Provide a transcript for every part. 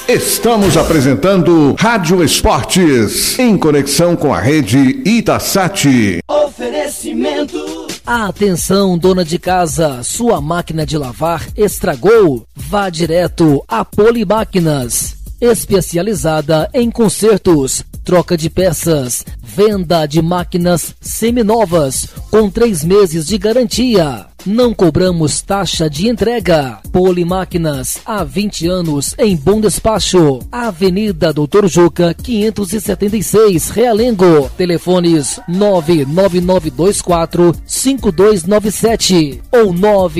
Estamos apresentando Rádio Esportes, em conexão com a rede Itasat. Oferecimento. Atenção, dona de casa, sua máquina de lavar estragou? Vá direto a Polimáquinas, especializada em consertos, troca de peças, venda de máquinas seminovas, com 3 meses de garantia. Não cobramos taxa de entrega. Polimáquinas, há 20 anos em Bom Despacho. Avenida Doutor Juca, 576, Realengo. Telefones 99924-5297 ou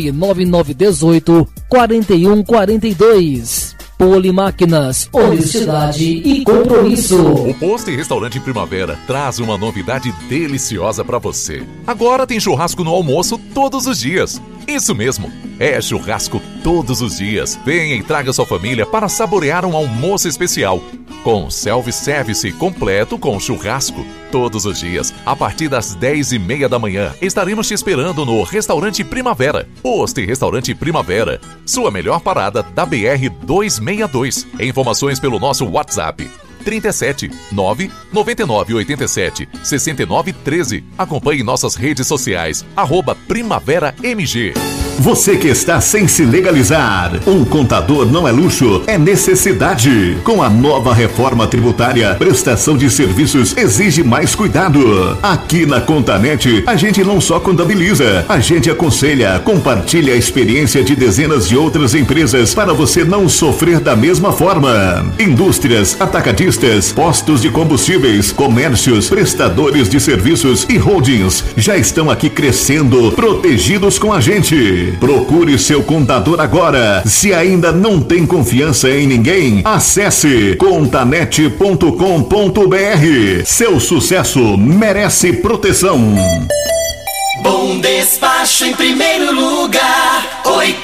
99918-4142. Polimáquinas, honestidade e compromisso. O Posto e Restaurante Primavera traz uma novidade deliciosa para você. Agora tem churrasco no almoço todos os dias. Isso mesmo, é churrasco todos os dias. Venha e traga sua família para saborear um almoço especial. Com self-service completo com churrasco. Todos os dias, a partir das 10h30 da manhã, estaremos te esperando no Restaurante Primavera. Posto e Restaurante Primavera, sua melhor parada da BR-262. Informações pelo nosso WhatsApp 37 9 99 87 69 13. Acompanhe nossas redes sociais @Primavera MG. Você que está sem se legalizar, um contador não é luxo, é necessidade. Com a nova reforma tributária, prestação de serviços exige mais cuidado. Aqui na Contanet, a gente não só contabiliza, a gente aconselha, compartilha a experiência de dezenas de outras empresas para você não sofrer da mesma forma. Indústrias, atacadistas, postos de combustíveis, comércios, prestadores de serviços e holdings já estão aqui crescendo, protegidos com a gente. Procure seu contador agora. Se ainda não tem confiança em ninguém, acesse contanet.com.br. Seu sucesso merece proteção. Bom Despacho em primeiro lugar,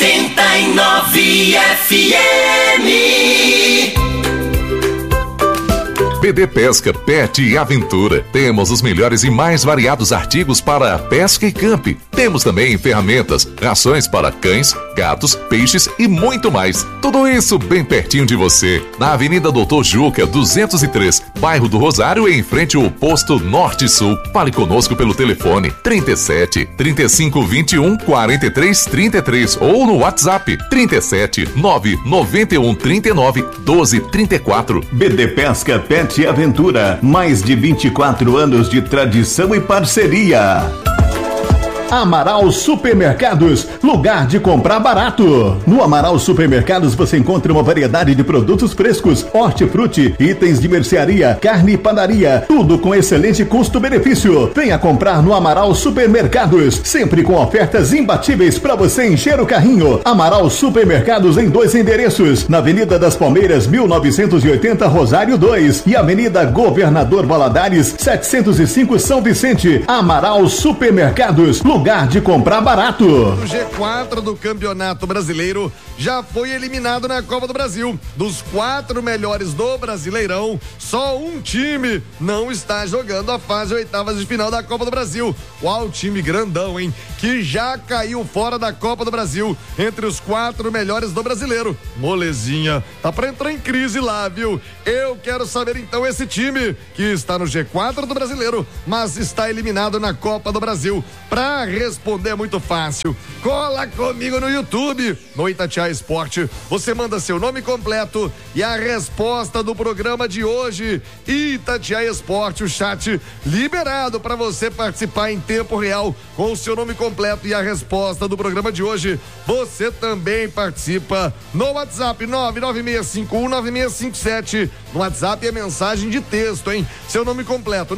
89 FM. BD Pesca, Pet e Aventura. Temos os melhores e mais variados artigos para pesca e camp. Temos também ferramentas, rações para cães, gatos, peixes e muito mais. Tudo isso bem pertinho de você. Na Avenida Doutor Juca, 203, bairro do Rosário, em frente ao posto Norte Sul. Fale conosco pelo telefone 37 35 21 43 33 ou no WhatsApp 37 9 91 39 12 34. BD Pesca, Pet e Aventura, mais de 24 anos de tradição e parceria. Amaral Supermercados, lugar de comprar barato. No Amaral Supermercados você encontra uma variedade de produtos frescos, hortifruti, itens de mercearia, carne e padaria, tudo com excelente custo-benefício. Venha comprar no Amaral Supermercados, sempre com ofertas imbatíveis para você encher o carrinho. Amaral Supermercados em 2 endereços, na Avenida das Palmeiras, 1980, Rosário 2 e Avenida Governador Valadares, 705, São Vicente. Amaral Supermercados, lugar de comprar barato. O G4 do Campeonato Brasileiro já foi eliminado na Copa do Brasil. Dos 4 melhores do Brasileirão, só um time não está jogando a fase oitavas de final da Copa do Brasil. Qual time grandão, hein? Que já caiu fora da Copa do Brasil entre os 4 melhores do Brasileiro. Molezinha, tá pra entrar em crise lá, viu? Eu quero saber então esse time que está no G4 do Brasileiro, mas está eliminado na Copa do Brasil. Pra responder é muito fácil. Cola comigo no YouTube, no Itatiaia Esporte. Você manda seu nome completo e a resposta do programa de hoje. Itatiaia Esporte, o chat liberado para você participar em tempo real com o seu nome completo e a resposta do programa de hoje. Você também participa no WhatsApp 996519657. No WhatsApp é mensagem de texto, hein? Seu nome completo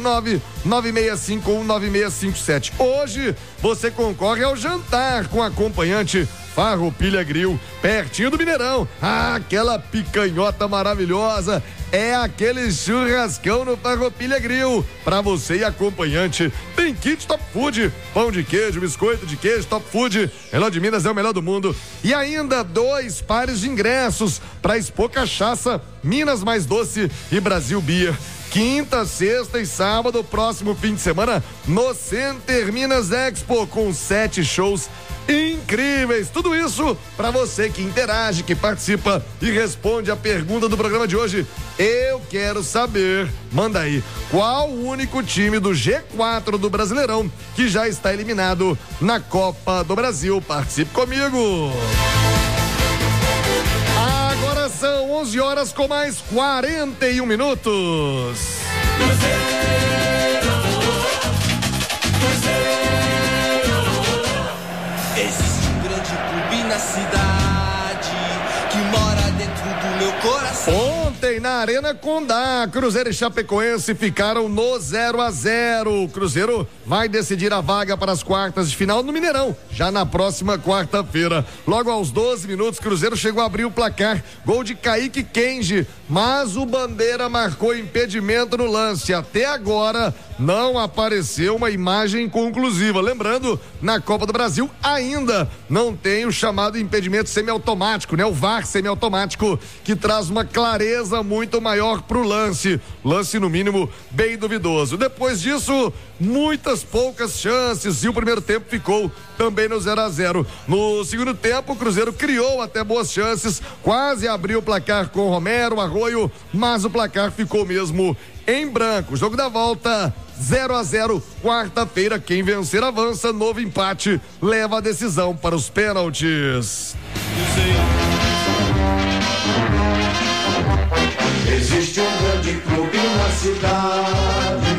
996519657. Hoje você concorre ao jantar com acompanhante Farroupilha Grill, pertinho do Mineirão. Ah, aquela picanhota maravilhosa. É aquele churrascão no Farroupilha Grill. Pra você e acompanhante, tem kit Top Food, pão de queijo, biscoito de queijo, Top Food. Melhor de Minas é o melhor do mundo. E ainda 2 pares de ingressos pra Expo Cachaça, Minas Mais Doce e Brasil Beer. Quinta, sexta e sábado, próximo fim de semana, no Center Minas Expo, com 7 shows incríveis. Tudo isso para você que interage, que participa e responde a pergunta do programa de hoje. Eu quero saber, manda aí, qual o único time do G4 do Brasileirão que já está eliminado na Copa do Brasil? Participe comigo. Agora são 11 horas com mais 41 minutos. Existe um grande clube na cidade que mora dentro do meu coração. Ontem na Arena Condá, Cruzeiro e Chapecoense ficaram no 0-0. O Cruzeiro vai decidir a vaga para as quartas de final no Mineirão, já na próxima quarta-feira. Logo aos 12 minutos, Cruzeiro chegou a abrir o placar, gol de Kaique Kenji, mas o Bandeira marcou impedimento no lance. Até agora não apareceu uma imagem conclusiva. Lembrando, na Copa do Brasil ainda não tem o chamado impedimento semiautomático, né? O VAR semiautomático, que traz uma clareza muito maior pro lance. Lance, no mínimo, bem duvidoso. Depois disso, muitas poucas chances e o primeiro tempo ficou também no 0-0. No segundo tempo, o Cruzeiro criou até boas chances, quase abriu o placar com Romero, Arroio, mas o placar ficou mesmo em branco. Jogo da volta, 0-0, quarta-feira, quem vencer avança, novo empate leva a decisão para os pênaltis. Existe um grande clube na cidade.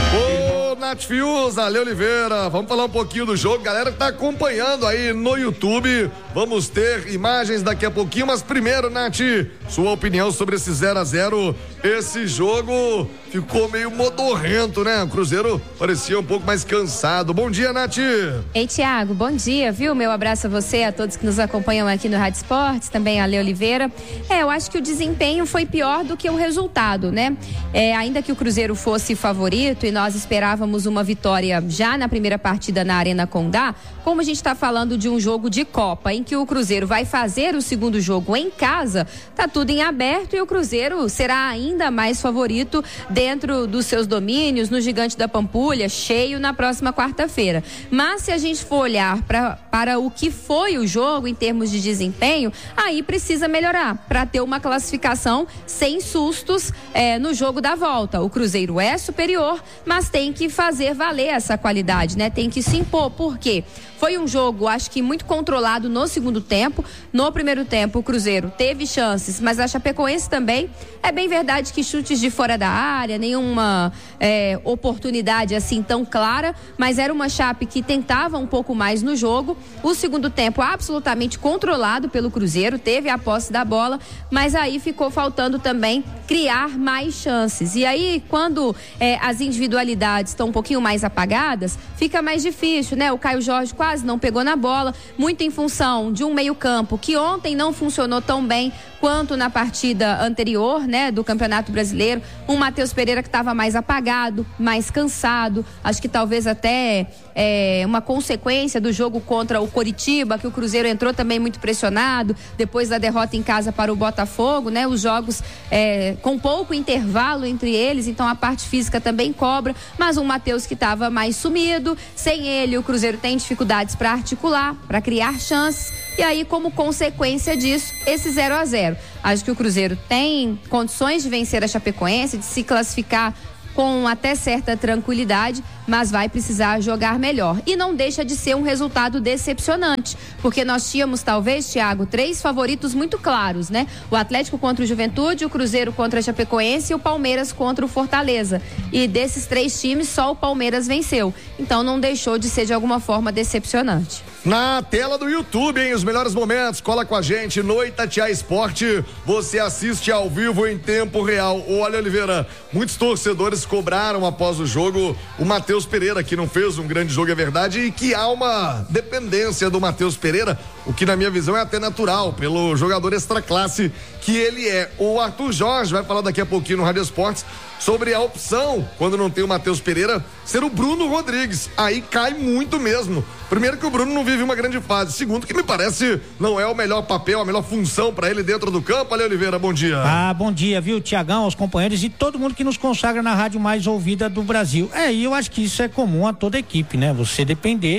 Nath Fiuza, Ale Oliveira, vamos falar um pouquinho do jogo, galera que tá acompanhando aí no YouTube, vamos ter imagens daqui a pouquinho, mas primeiro, Nath, sua opinião sobre esse 0-0, esse jogo ficou meio modorrento, né? O Cruzeiro parecia um pouco mais cansado. Bom dia, Nath. Ei, Thiago, bom dia, viu? Meu abraço a você, a todos que nos acompanham aqui no Rádio Esportes, também a Ale Oliveira. Eu acho que o desempenho foi pior do que o resultado, né? Ainda que o Cruzeiro fosse favorito e nós esperávamos uma vitória já na primeira partida na Arena Condá, como a gente está falando de um jogo de Copa, em que o Cruzeiro vai fazer o segundo jogo em casa, tá tudo em aberto e o Cruzeiro será ainda mais favorito dentro dos seus domínios, no Gigante da Pampulha, cheio na próxima quarta-feira. Mas se a gente for olhar para o que foi o jogo em termos de desempenho, aí precisa melhorar para ter uma classificação sem sustos no jogo da volta. O Cruzeiro é superior, mas tem que fazer valer essa qualidade, né? Tem que se impor. Por quê? Foi um jogo, acho que muito controlado no segundo tempo. No primeiro tempo, o Cruzeiro teve chances, mas a Chapecoense também. É bem verdade que chutes de fora da área, nenhuma oportunidade assim tão clara, mas era uma Chape que tentava um pouco mais no jogo. O segundo tempo absolutamente controlado pelo Cruzeiro, teve a posse da bola, mas aí ficou faltando também criar mais chances. E aí, quando as individualidades estão um pouquinho mais apagadas, fica mais difícil, né? O Caio Jorge quase não pegou na bola, muito em função de um meio-campo que ontem não funcionou tão bem quanto na partida anterior, né, do Campeonato Brasileiro. Um Matheus Pereira que estava mais apagado, mais cansado, acho que talvez até uma consequência do jogo contra o Coritiba, que o Cruzeiro entrou também muito pressionado, depois da derrota em casa para o Botafogo, né, os jogos com pouco intervalo entre eles, então a parte física também cobra, mas um Matheus que estava mais sumido, sem ele o Cruzeiro tem dificuldades para articular, para criar chances, e aí como consequência disso, esse 0-0. Acho que o Cruzeiro tem condições de vencer a Chapecoense, de se classificar com até certa tranquilidade, mas vai precisar jogar melhor. E não deixa de ser um resultado decepcionante, porque nós tínhamos, talvez, Thiago, 3 favoritos muito claros, né? O Atlético contra o Juventude, o Cruzeiro contra a Chapecoense e o Palmeiras contra o Fortaleza. E desses 3 times, só o Palmeiras venceu. Então não deixou de ser, de alguma forma, decepcionante. Na tela do YouTube, hein? Os melhores momentos, cola com a gente no Itatiaia Esporte, você assiste ao vivo em tempo real. Olha, Oliveira, muitos torcedores cobraram após o jogo o Matheus Pereira, que não fez um grande jogo, é verdade, e que há uma dependência do Matheus Pereira, o que na minha visão é até natural, pelo jogador extraclasse que ele é. O Arthur Jorge vai falar daqui a pouquinho no Rádio Esportes sobre a opção, quando não tem o Matheus Pereira, ser o Bruno Rodrigues. Aí cai muito mesmo. Primeiro que o Bruno não vive uma grande fase. Segundo que me parece não é o melhor papel, a melhor função para ele dentro do campo. Ale Oliveira, bom dia. Bom dia, viu, Tiagão, aos companheiros e todo mundo que nos consagra na rádio mais ouvida do Brasil. E eu acho que isso é comum a toda equipe, né? Você depender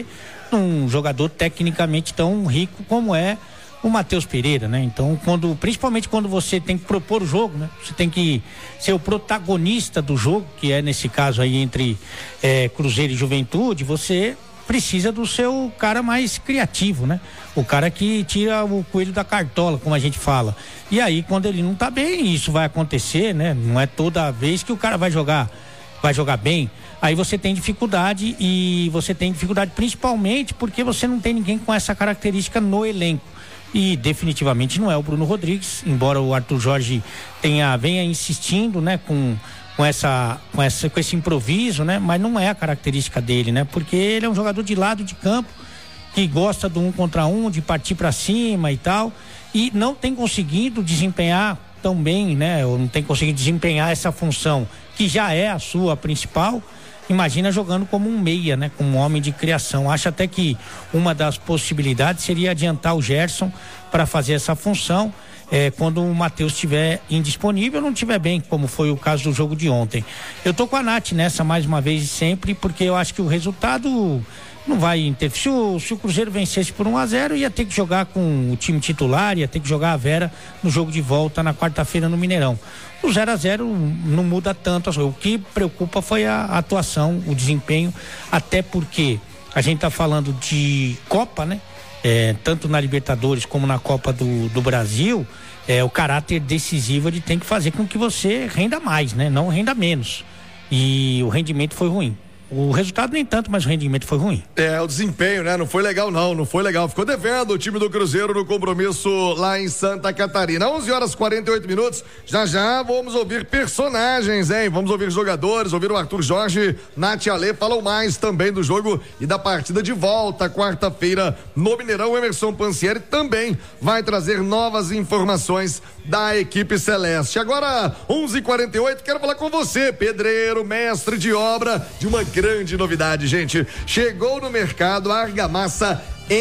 um jogador tecnicamente tão rico como é o Matheus Pereira, né? Então, principalmente quando você tem que propor o jogo, né? Você tem que ser o protagonista do jogo, que é nesse caso aí entre Cruzeiro e Juventude, você precisa do seu cara mais criativo, né? O cara que tira o coelho da cartola, como a gente fala. E aí, quando ele não tá bem, isso vai acontecer, né? Não é toda vez que o cara vai jogar bem. Aí você tem dificuldade, e você tem dificuldade principalmente porque você não tem ninguém com essa característica no elenco. E definitivamente não é o Bruno Rodrigues, embora o Arthur Jorge venha insistindo, né, com esse improviso, né, mas não é a característica dele, né, porque ele é um jogador de lado de campo que gosta do 1 contra 1, de partir para cima e tal, e não tem conseguido desempenhar tão bem, né, ou não tem conseguido desempenhar essa função que já é a sua principal. Imagina jogando como um meia, né? Como um homem de criação. Acho até que uma das possibilidades seria adiantar o Gerson para fazer essa função quando o Matheus estiver indisponível, não estiver bem, como foi o caso do jogo de ontem. Eu tô com a Nath nessa mais uma vez e sempre, porque eu acho que o resultado não vai interferir. Se o Cruzeiro vencesse por 1-0, ia ter que jogar com o time titular, ia ter que jogar a Vera no jogo de volta na quarta-feira no Mineirão. O 0-0 não muda tanto. O que preocupa foi a atuação, o desempenho, até porque a gente tá falando de Copa, né? Tanto na Libertadores como na Copa do Brasil, o caráter decisivo ele tem que fazer com que você renda mais, né? Não renda menos. E o rendimento foi ruim. O resultado nem tanto, mas o rendimento foi ruim. O desempenho, né? Não foi legal não foi legal. Ficou devendo o time do Cruzeiro no compromisso lá em Santa Catarina. 11h48. Já vamos ouvir personagens, hein? Vamos ouvir jogadores, ouvir o Arthur Jorge, Nath e Alê falam mais também do jogo e da partida de volta quarta-feira no Mineirão. O Emerson Pansieri também vai trazer novas informações da equipe celeste. Agora, 11h48, quero falar com você, pedreiro, mestre de obra, de uma grande novidade, gente. Chegou no mercado a argamassa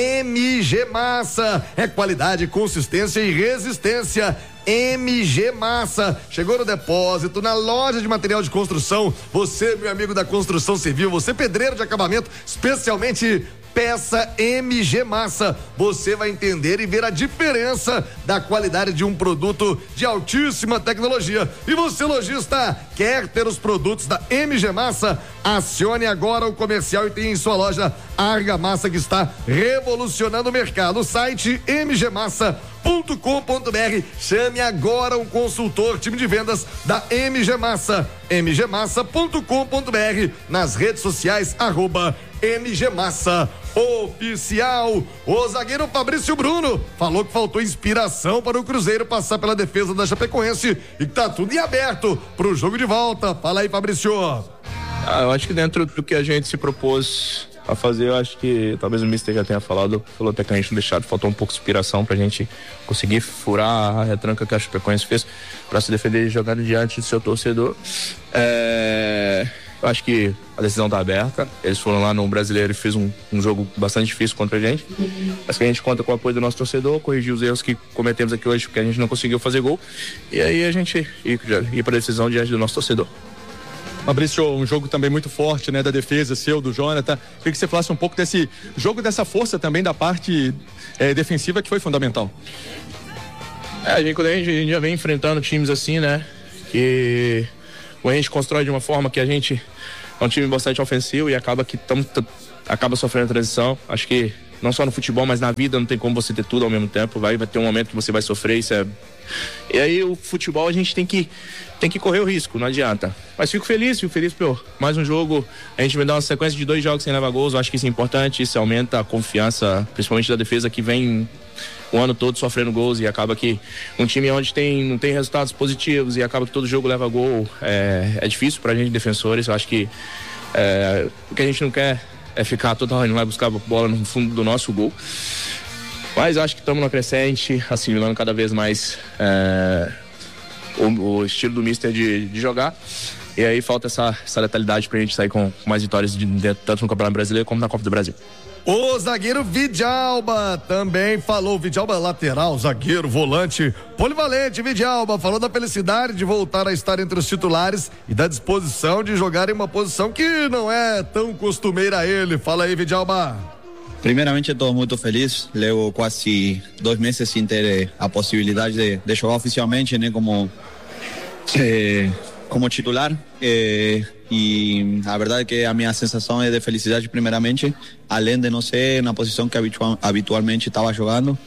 MG Massa. É qualidade, consistência e resistência. MG Massa. Chegou no depósito, na loja de material de construção. Você, meu amigo da construção civil, você pedreiro de acabamento, especialmente peça MG Massa. Você vai entender e ver a diferença da qualidade de um produto de altíssima tecnologia. E você, lojista, quer ter os produtos da MG Massa? Acione agora o comercial e tem em sua loja a argamassa que está revolucionando o mercado. O site mgmassa.com.br. Chame agora um consultor, time de vendas da MG Massa. mgmassa.com.br. Nas redes sociais, @MG Massa Oficial. O zagueiro Fabrício Bruno falou que faltou inspiração para o Cruzeiro passar pela defesa da Chapecoense e que tá tudo em aberto pro jogo de volta. Fala aí, Fabrício. Eu acho que dentro do que a gente se propôs a fazer, eu acho que talvez o mister já tenha falou até que a gente não deixado, faltou um pouco de inspiração pra gente conseguir furar a retranca que a Chapecoense fez pra se defender e jogar diante do seu torcedor. Eu acho que a decisão tá aberta. Eles foram lá no Brasileiro e fez um jogo bastante difícil contra a gente. Mas que a gente conta com o apoio do nosso torcedor, corrigir os erros que cometemos aqui hoje, porque a gente não conseguiu fazer gol. E aí a gente ir pra decisão diante do nosso torcedor. Fabrício, um jogo também muito forte, né, da defesa seu, do Jonathan. Queria que você falasse um pouco desse jogo, dessa força também da parte defensiva que foi fundamental. Quando a gente já vem enfrentando times assim, né, que a gente constrói de uma forma que a gente é um time bastante ofensivo e acaba sofrendo transição. Acho que não só no futebol, mas na vida não tem como você ter tudo ao mesmo tempo. Vai ter um momento que você vai sofrer, e aí o futebol a gente tem que correr o risco, não adianta. Mas fico feliz por mais um jogo. A gente vai dar uma sequência de 2 jogos sem levar gols. Eu acho que isso é importante, isso aumenta a confiança, principalmente da defesa que vem o ano todo sofrendo gols, e acaba que um time onde não tem resultados positivos e acaba que todo jogo leva gol, é difícil pra gente defensores. Eu acho que o que a gente não quer é ficar toda hora indo lá buscar a bola no fundo do nosso gol. Mas acho que estamos no crescente, assimilando cada vez mais o estilo do mister de jogar. E aí falta essa letalidade pra gente sair com mais vitórias tanto no Campeonato Brasileiro como na Copa do Brasil. O zagueiro Vidalba também falou. Vidalba lateral, zagueiro, volante, polivalente. Vidalba falou da felicidade de voltar a estar entre os titulares e da disposição de jogar em uma posição que não é tão costumeira a ele. Fala aí, Vidalba. Primeiramente, estou muito feliz. Levo quase 2 meses sem ter a possibilidade de jogar oficialmente, né, como titular. E a verdade é que a minha sensação é de felicidade, primeiramente, além de não ser na posição que habitualmente estava jogando.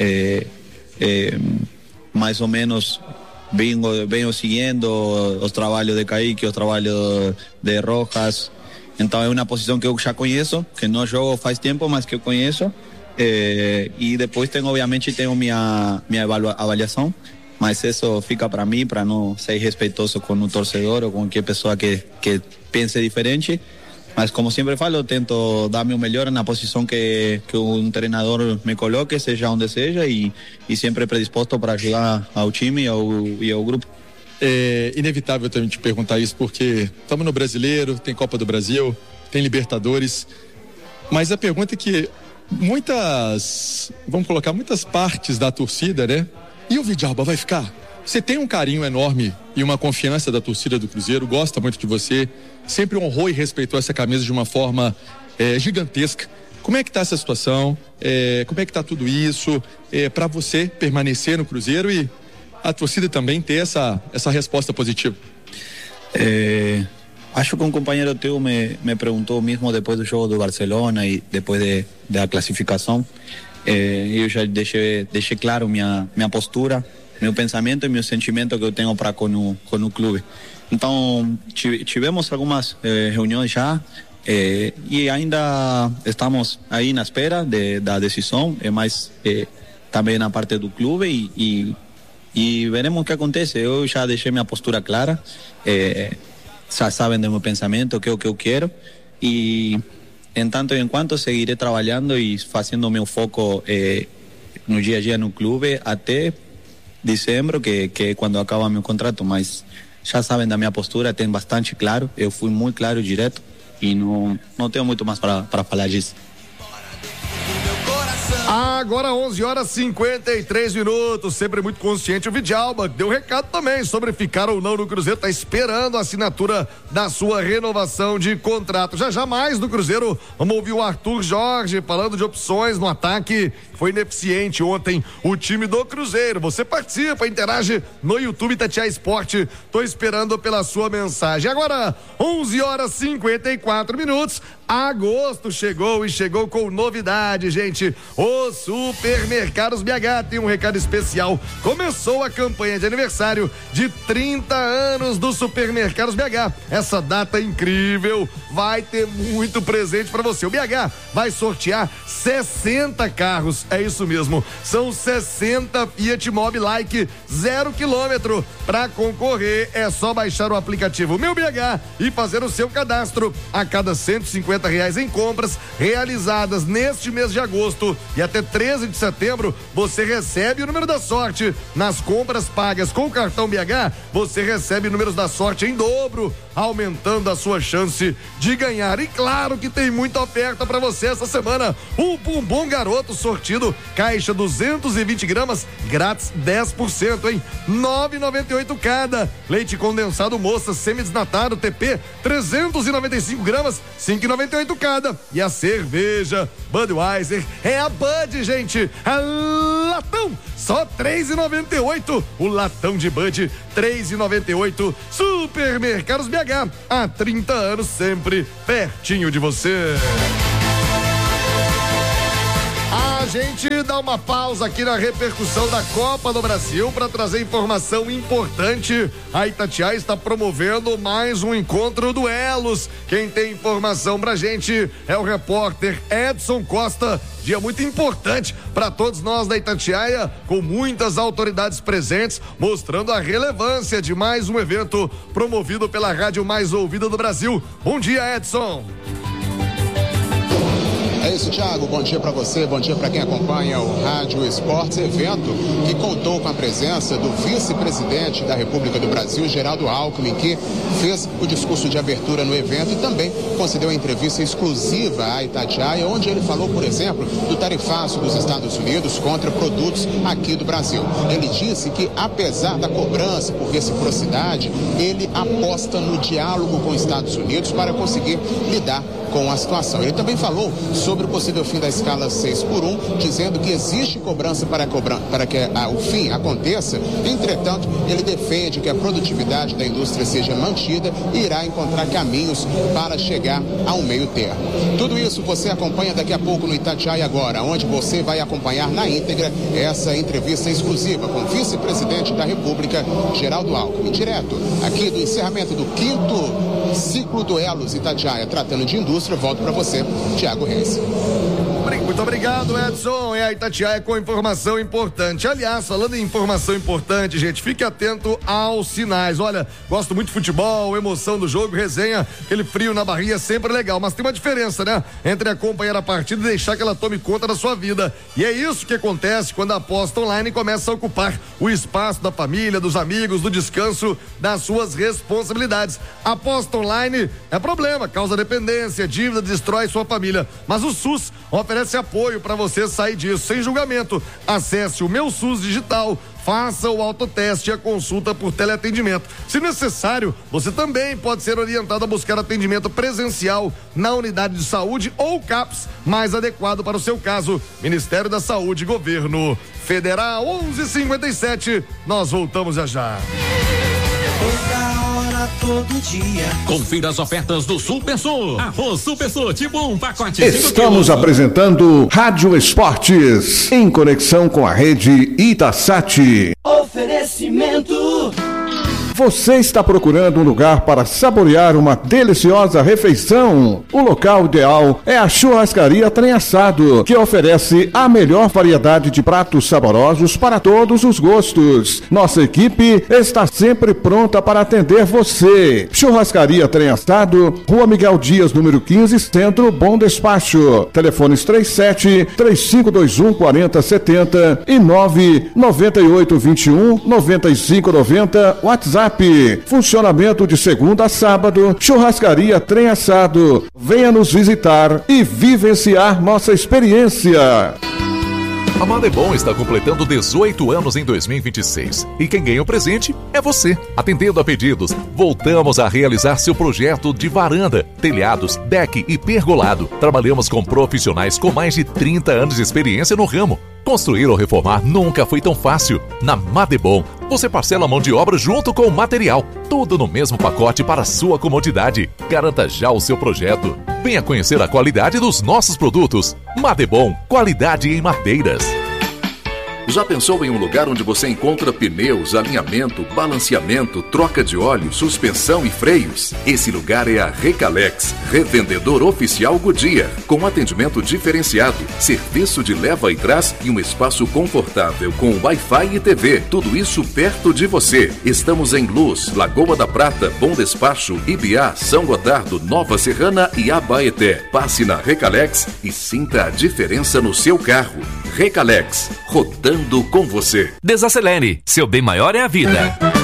Mais ou menos venho seguindo os trabalhos de Kaique, os trabalhos de Rojas. Então é uma posição que eu já conheço, que não jogo faz tempo, mas que eu conheço. E depois obviamente tenho minha avaliação, mas isso fica para mim, para não ser respeitoso com o torcedor ou com qualquer pessoa que pense diferente. Mas como sempre falo, eu tento dar meu melhor na posição que um treinador me coloque, seja onde seja, e sempre predisposto para ajudar ao time e ao grupo. É inevitável também te perguntar isso, porque estamos no Brasileiro, tem Copa do Brasil, tem Libertadores, mas a pergunta é que muitas partes da torcida, né? E o Vidalba vai ficar? Você tem um carinho enorme e uma confiança da torcida do Cruzeiro, gosta muito de você, sempre honrou e respeitou essa camisa de uma forma gigantesca. Como é que está essa situação? Como é que está tudo isso para você permanecer no Cruzeiro e a torcida também ter essa resposta positiva? Acho que um companheiro teu me perguntou mesmo depois do jogo do Barcelona e depois da classificação. Eu já deixei claro minha postura, meu pensamento e meu sentimento que eu tenho para com o clube. Então, tivemos algumas reuniões já e ainda estamos aí na espera da decisão, mas também na parte do clube e veremos o que acontece. Eu já deixei minha postura clara, já sabem do meu pensamento, o que eu quero, e enquanto seguirei trabalhando e fazendo meu foco no dia a dia no clube até dezembro, que é quando acaba meu contrato. Mas já sabem da minha postura, tem bastante claro, eu fui muito claro e direto e não tenho muito mais para falar disso. Agora 11h53, sempre muito consciente o Vidalba, deu recado também sobre ficar ou não no Cruzeiro, tá esperando a assinatura da sua renovação de contrato. Já mais do Cruzeiro, vamos ouvir o Arthur Jorge falando de opções no ataque. Foi ineficiente ontem o time do Cruzeiro. Você participa, interage no YouTube Itatiaia Esporte. Tô esperando pela sua mensagem. Agora 11h54. Agosto chegou e chegou com novidade, gente. O Supermercados BH tem um recado especial. Começou a campanha de aniversário de 30 anos do Supermercados BH. Essa data incrível, vai ter muito presente para você. O BH vai sortear 60 carros. É isso mesmo, são 60 Fiat Mobi Like 0 km. Para concorrer é só baixar o aplicativo Meu BH e fazer o seu cadastro. A cada R$150 em compras realizadas neste mês de agosto e até 13 de setembro, você recebe o número da sorte. Nas compras pagas com o cartão BH, você recebe números da sorte em dobro, aumentando a sua chance de ganhar. E claro que tem muita oferta para você essa semana. O Bumbum Garoto sortido, caixa 220 gramas, grátis 10%, hein? R$9,98 cada. Leite condensado Moça semidesnatado TP, 395 gramas, R$5,98 cada. E a cerveja Budweiser é a Bud, gente. A latão, só R$3,98. O latão de Bud, R$3,98. Supermercados BH, há 30 anos, sempre pertinho de você. A gente dá uma pausa aqui na repercussão da Copa do Brasil para trazer informação importante. A Itatiaia está promovendo mais um encontro duelos. Quem tem informação pra gente é o repórter Edson Costa. Dia muito importante para todos nós da Itatiaia, com muitas autoridades presentes, mostrando a relevância de mais um evento promovido pela rádio mais ouvida do Brasil. Bom dia, Edson. É isso, Thiago. Bom dia para você, bom dia para quem acompanha o Rádio Esportes, evento que contou com a presença do vice-presidente da República do Brasil, Geraldo Alckmin, que fez o discurso de abertura no evento e também concedeu a entrevista exclusiva à Itatiaia, onde ele falou, por exemplo, do tarifaço dos Estados Unidos contra produtos aqui do Brasil. Ele disse que, apesar da cobrança por reciprocidade, ele aposta no diálogo com os Estados Unidos para conseguir lidar com a situação. Ele também falou sobre sobre o possível fim da escala 6x1, dizendo que existe cobrança para que o fim aconteça. Entretanto, ele defende que a produtividade da indústria seja mantida e irá encontrar caminhos para chegar a um meio termo. Tudo isso você acompanha daqui a pouco no Itatiaia Agora, onde você vai acompanhar na íntegra essa entrevista exclusiva com o vice-presidente da República, Geraldo Alckmin, direto aqui do encerramento do 5º ciclo Duelos Itatiaia, tratando de indústria. Volto para você, Thiago Reis. Muito obrigado, Edson. É a Itatiaia com informação importante. Aliás, falando em informação importante, gente, fique atento aos sinais. Olha, gosto muito de futebol, emoção do jogo, resenha, aquele frio na barriga é sempre legal, mas tem uma diferença, né? Entre acompanhar a partida e deixar que ela tome conta da sua vida. E é isso que acontece quando a aposta online começa a ocupar o espaço da família, dos amigos, do descanso, das suas responsabilidades. A aposta online é problema, causa dependência, dívida, destrói sua família. Mas o SUS oferece apoio para você sair disso sem julgamento. Acesse o Meu SUS Digital, faça o autoteste e a consulta por teleatendimento. Se necessário, você também pode ser orientado a buscar atendimento presencial na unidade de saúde ou CAPS mais adequado para o seu caso. Ministério da Saúde, Governo Federal. 11h57, nós voltamos já. Toda hora, todo dia. Confira as ofertas do Super Sul. Arroz Super Sul, tipo 1 pacote. Estamos apresentando Rádio Esportes, em conexão com a rede Itasat. Oferecimento. Você está procurando um lugar para saborear uma deliciosa refeição? O local ideal é a Churrascaria Trem Assado, que oferece a melhor variedade de pratos saborosos para todos os gostos. Nossa equipe está sempre pronta para atender você. Churrascaria Trem Assado, Rua Miguel Dias, número 15, Centro, Bom Despacho. Telefones 37-3521-4070 e 99821-9590, WhatsApp. Funcionamento de segunda a sábado. Churrascaria Trem Assado. Venha nos visitar e vivenciar nossa experiência. A Madebom está completando 18 anos em 2026 e quem ganha o presente é você. Atendendo a pedidos, voltamos a realizar seu projeto de varanda, telhados, deck e pergolado. Trabalhamos com profissionais com mais de 30 anos de experiência no ramo. Construir ou reformar nunca foi tão fácil. Na Madebom, você parcela a mão de obra junto com o material. Tudo no mesmo pacote para sua comodidade. Garanta já o seu projeto. Venha conhecer a qualidade dos nossos produtos. Madebom, qualidade em madeiras. Já pensou em um lugar onde você encontra pneus, alinhamento, balanceamento, troca de óleo, suspensão e freios? Esse lugar é a Recalex, revendedor oficial Goodyear, com atendimento diferenciado, serviço de leva e trás e um espaço confortável com Wi-Fi e TV. Tudo isso perto de você. Estamos em Luz, Lagoa da Prata, Bom Despacho, Ibiá, São Gotardo, Nova Serrana e Abaeté. Passe na Recalex e sinta a diferença no seu carro. Recalex, rodando com você. Desacelere, seu bem maior é a vida.